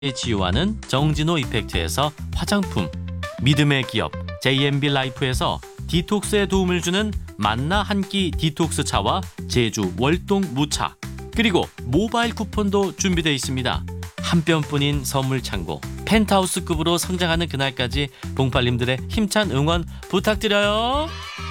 치유하는 정진호 이펙트에서 화장품, 믿음의 기업 JMB 라이프에서 디톡스에 도움을 주는 만나 한 끼 디톡스 차와 제주 월동 무차, 그리고 모바일 쿠폰도 준비되어 있습니다. 한 뼘뿐인 선물 창고, 펜트하우스급으로 성장하는 그날까지 봉팔님들의 힘찬 응원 부탁드려요.